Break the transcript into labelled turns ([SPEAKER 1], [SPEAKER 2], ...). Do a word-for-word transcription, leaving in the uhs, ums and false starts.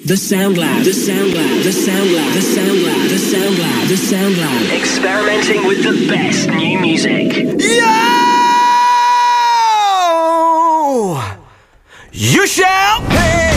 [SPEAKER 1] The Sound Lab, the Sound Lab, the Sound Lab, the Sound Lab, the Sound Lab, the Sound Lab. Experimenting with the best new music.
[SPEAKER 2] Yo! You shall pay.